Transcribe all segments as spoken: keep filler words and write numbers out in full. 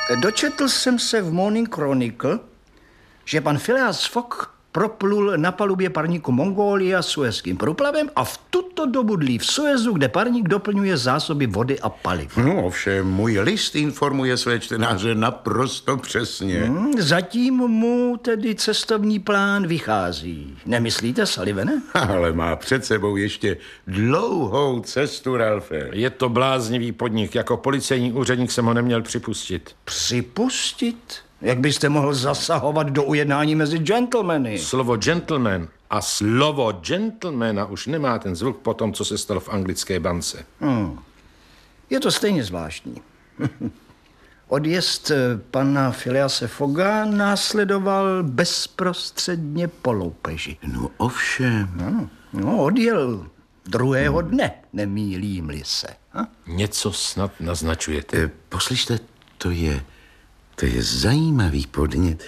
Dočetl jsem se v Morning Chronicle, že pan Phileas Fogg proplul na palubě parníku Mongolia Suezským průplavem a v tuto dobu dlí v Suezu, kde parník doplňuje zásoby vody a paliv. No ovšem, můj list informuje své čtenáře naprosto přesně. Hmm, zatím mu tedy cestovní plán vychází. Nemyslíte, Sullivane? Ale má před sebou ještě dlouhou cestu, Ralfe. Je to bláznivý podnik. Jako policejní úředník jsem ho neměl připustit. Připustit? Jak byste mohl zasahovat do ujednání mezi gentlemany? Slovo gentleman a slovo gentlemana už nemá ten zvuk po tom, co se stalo v anglické bance. Hmm. Je to stejně zvláštní. Odjezd pana Philease Fogga následoval bezprostředně po loupeži. No ovšem. No, no odjel druhého dne, nemýlím-li se. Ha? Něco snad naznačujete. E, poslyšte, to je... To je zajímavý podnět.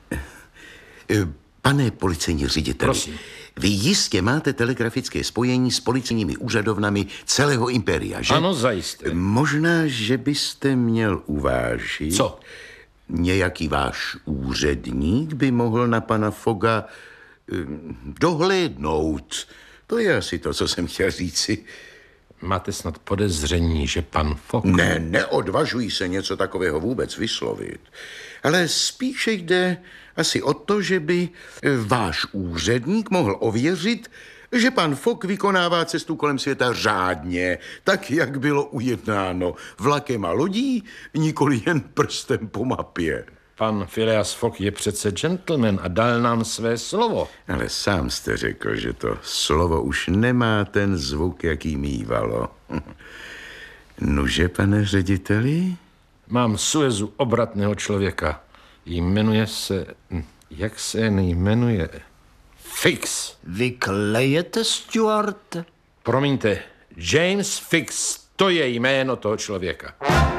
Pane policejní řediteli, prosím. Vy jistě máte telegrafické spojení s policejními úřadovnami celého impéria, že? Ano, zajisté. Možná, že byste měl uvážit... Co? Nějaký váš úředník by mohl na pana Fogga dohlédnout. To je asi to, co jsem chtěl říci. Máte snad podezření, že pan Fogg... Ne, neodvažují se něco takového vůbec vyslovit. Ale spíše jde asi o to, že by váš úředník mohl ověřit, že pan Fogg vykonává cestu kolem světa řádně, tak, jak bylo ujednáno, vlakem a lodí, nikoli jen prstem po mapě. Pan Phileas Fogg je přece gentleman a dal nám své slovo. Ale sám jste řekl, že to slovo už nemá ten zvuk, jaký mívalo. Nuže, pane řediteli? Mám Suezu obratného člověka. Jmenuje se... Jak se nejmenuje? Fix. Vy klejete, Stuart? Promiňte, James Fix, to je jméno toho člověka.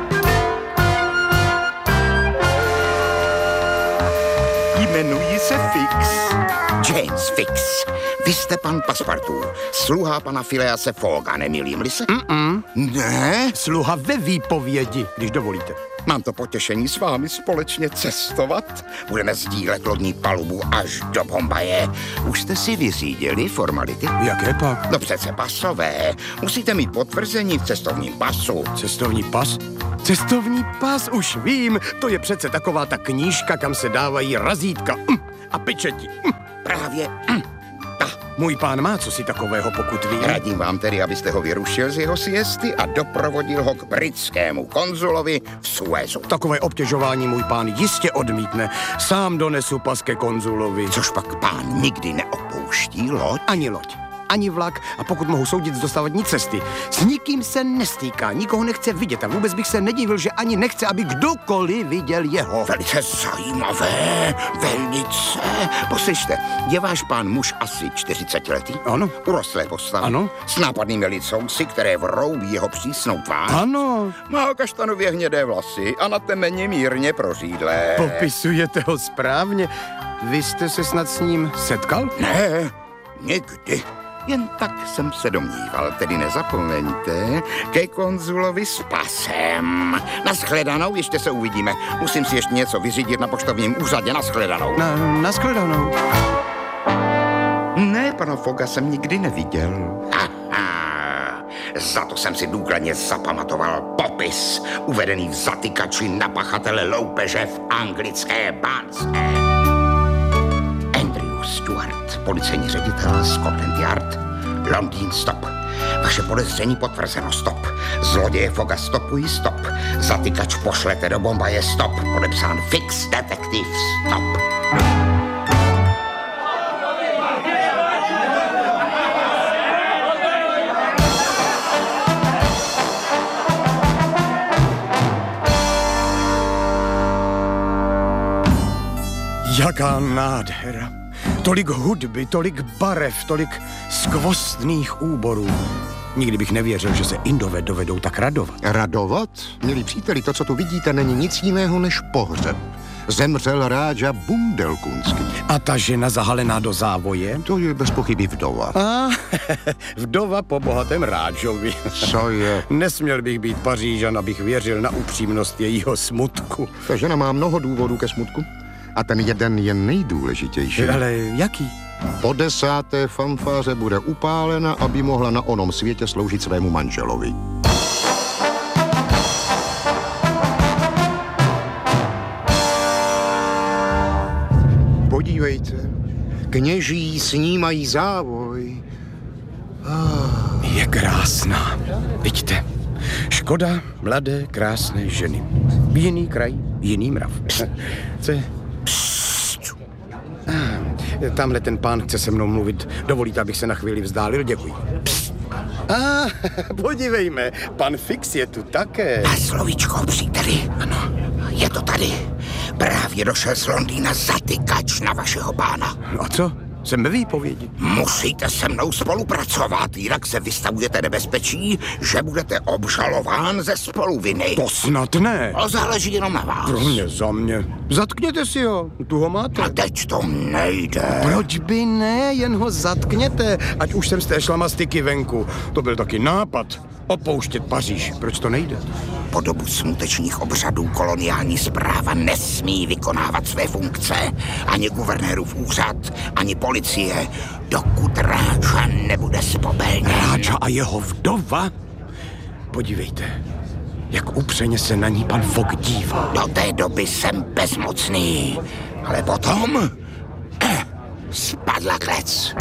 Jmenuji se Fix. James Fix. Vy jste pan Passepartout, sluha pana Philease Fogga, nemýlím-li se? Mm-mm. Ne? Sluha ve výpovědi, když dovolíte. Mám to potěšení s vámi společně cestovat. Budeme sdílet lodní palubu až do Bombaje. Už jste si vyřídili formality? Jaké pak? No přece pasové. Musíte mít potvrzení v cestovním pasu. Cestovní pas? Cestovní pas, už vím. To je přece taková ta knížka, kam se dávají razítka mm, a pečeti. Mm. Právě mm, ta. Můj pán má cosi takového, pokud vím. Radím vám tedy, abyste ho vyrušil z jeho siesty a doprovodil ho k britskému konzulovi v Suezu. Takové obtěžování můj pán jistě odmítne. Sám donesu pas ke konzulovi. Což pak pán nikdy neopouští loď? Ani loď, ani vlak a pokud mohu soudit z dosavadní cesty. S nikým se nestýká, nikoho nechce vidět a vůbec bych se nedivil, že ani nechce, aby kdokoliv viděl jeho. Velice zajímavé, velice. Poslyšte, je váš pán muž asi čtyřicetiletý? Ano. Urostlé postavy? Ano. S nápadnými licousy, které vroubí jeho přísnou tvář? Ano. Má kaštanově hnědé vlasy a na temeně mírně prořídlé. Popisujete ho správně. Vy jste se snad s ním setkal? Ne, nikdy. Jen tak jsem se domníval, tedy nezapomeňte, ke konzulovi s pasem. Naschledanou, ještě se uvidíme. Musím si ještě něco vyřídit na poštovním úřadě. Naschledanou. Na, naschledanou. Ne, pana Fogga jsem nikdy neviděl. Aha, za to jsem si důkladně zapamatoval popis, uvedený v zatykači na pachatele loupeže v anglické bance. Stuart, policejní ředitel Scotland Yard, Londýn, stop. Vaše podezření potvrzeno, stop. Zloděje Fogga stopují, stop. Zatykač pošlete do Bombaje, stop. Podepsán Fix Detective, stop. Jaká nádhera. Tolik hudby, tolik barev, tolik skvostných úborů. Nikdy bych nevěřil, že se Indové dovedou tak radovat. Radovat? Milí příteli, to, co tu vidíte, není nic jiného než pohřeb. Zemřel Ráža Bundelkunský. A ta žena zahalená do závoje? To je bez pochyby vdova. A vdova po bohatém Rážovi. Co je? Nesměl bych být Pařížan, abych věřil na upřímnost jejího smutku. Ta žena má mnoho důvodů ke smutku. A ten jeden je nejdůležitější. Ale jaký? Po desáté fanfáře bude upálena, aby mohla na onom světě sloužit svému manželovi. Podívejte, kněží snímají závoj. Ah. Je krásná. Vidíte? Škoda mladé, krásné ženy. Jiný kraj, jiný mrav. Co je? Ah, tamhle ten pán chce se mnou mluvit. Dovolíte, abych se na chvíli vzdálil? Děkuji. A ah, podívejme, pan Fix je tu také. Na slovíčko, příteli. Ano, je to tady. Právě došel z Londýna zatykač na vašeho pána. No a co? Jsem ve výpovědi. Musíte se mnou spolupracovat, jinak se vystavujete nebezpečí, že budete obžalován ze spoluviny. To snad ne. To záleží jenom na vás. Pro mě, za mě. Zatkněte si ho, tu ho máte. A teď to nejde. Proč by ne, jen ho zatkněte, ať už jsem z té šlamastiky venku. To byl taky nápad, opouštět Paříž. Proč to nejde? Po dobu smutečných obřadů koloniální správa nesmí vykonávat své funkce. Ani guvernérův úřad, ani policie, dokud Ráža nebude spopelněn. Ráža a jeho vdova? Podívejte, jak upřeně se na ní pan Fogg dívá. Do té doby jsem bezmocný, ale potom eh, spadla klec.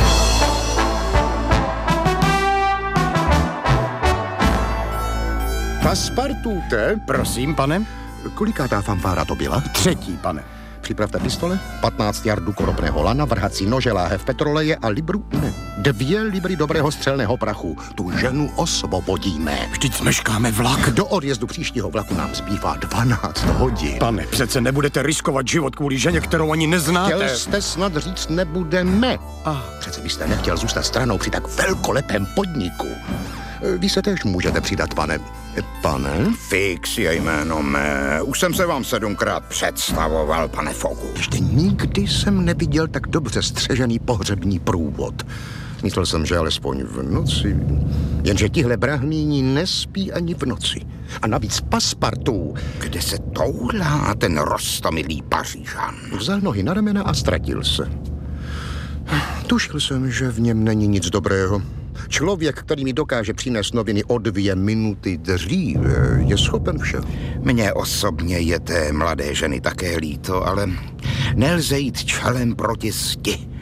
Paspartute, Prosím, pane? kolikátá fanfára to byla? Třetí, pane. Připravte pistole, patnáct jardů koropného lana, vrhací nože, láhev petroleje a libru, ne, dvě libry dobrého střelného prachu. Tu ženu osvobodíme. Vždyť smeškáme vlak. Do odjezdu příštího vlaku nám zbývá dvanáct hodin. Pane, přece nebudete riskovat život kvůli ženě, kterou ani neznáte. Chtěl jste snad říct nebudeme. Ah. Přece byste nechtěl zůstat stranou při tak velkolepém podniku. Vy se též můžete přidat, pane. Pane? Fix je jméno mé. Už jsem se vám sedmkrát představoval, pane Foggu. Ještě nikdy jsem neviděl tak dobře střežený pohřební průvod. Myslel jsem, že alespoň v noci. Jenže tihle brahmíni nespí ani v noci. A navíc Paspartu. Kde se toulá ten roztomilý Pařížan? Vzal nohy na ramena a ztratil se. Tušil jsem, že v něm není nic dobrého. Člověk, který mi dokáže přinést noviny o dvě minuty dříve, je schopen všeho. Mně osobně je té mladé ženy také líto, ale nelze jít čelem proti zdi.